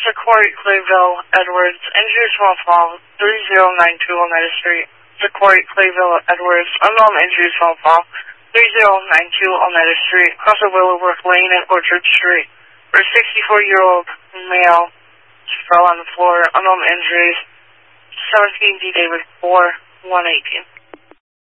Corey Clayville Edwards, injury small fall, 3092 Oneida Street. Corey Clayville Edwards, unknown injury small fall, 3092 Oneida Street, across of Willowbrook Lane and Orchard Street. For a 64-year-old male, fell on the floor, unknown injuries, 17D David 4, 118.